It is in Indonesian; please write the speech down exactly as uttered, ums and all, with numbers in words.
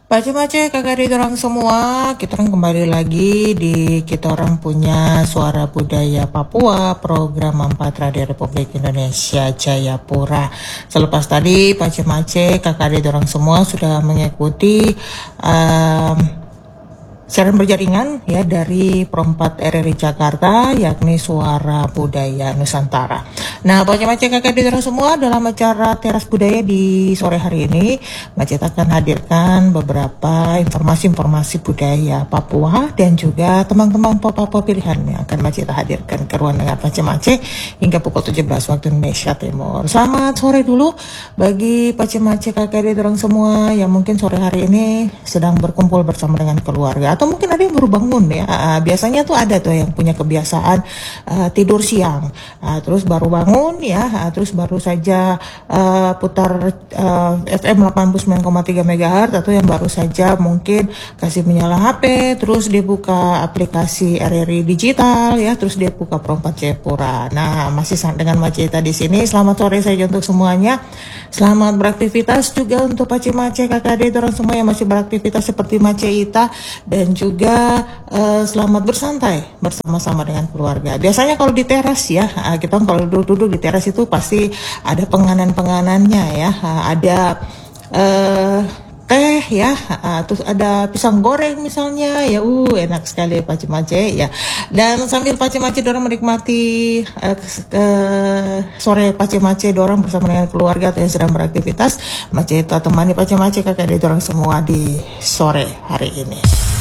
Baca-baca kakak di orang semua, kita orang kembali lagi di kita orang punya Suara Budaya Papua, program empat Radio Republik Indonesia Jayapura. Selepas tadi baca-baca kakak di orang semua sudah mengikuti um, siaran berjaringan ya dari Perempat R R I Jakarta, yakni Suara Budaya Nusantara. Nah, baca-baca kakak di orang semua, dalam acara Teras Budaya di sore hari ini, Macet akan hadirkan beberapa informasi-informasi budaya Papua dan juga teman-teman Papua pilihan yang akan Macet hadirkan ke ruang dengar Pace-Mace hingga pukul tujuh belas waktu Indonesia Timur. Selamat sore dulu bagi Pace-Mace kakak di orang semua yang mungkin sore hari ini sedang berkumpul bersama dengan keluarga, atau mungkin ada yang baru bangun ya. Uh, biasanya tuh ada tuh yang punya kebiasaan uh, tidur siang, uh, terus baru bangun ya, uh, terus baru saja uh, putar uh, F M delapan puluh sembilan koma tiga megahertz, atau yang baru saja mungkin kasih menyala H P, terus dia buka aplikasi R R I digital ya, terus dia buka Perempat Jayapura. Nah, masih dengan Maceta di sini. Selamat sore saja untuk semuanya. Selamat beraktivitas juga untuk Pace-Mace kakak adik orang semua yang masih beraktivitas seperti Maceita, dan juga uh, selamat bersantai bersama-sama dengan keluarga. Biasanya kalau di teras ya, uh, kita kalau duduk-duduk di teras itu pasti ada penganan-penganannya ya, uh, ada uh, teh ya, uh, terus ada pisang goreng misalnya ya, uh enak sekali Pace-Mace ya. Dan sambil Pace-Mace dorang menikmati uh, uh, sore Pace-Mace dorang bersama dengan keluarga atau yang sedang beraktivitas, Maceta temani Pace-Mace kakak adik dorang semua di sore hari ini.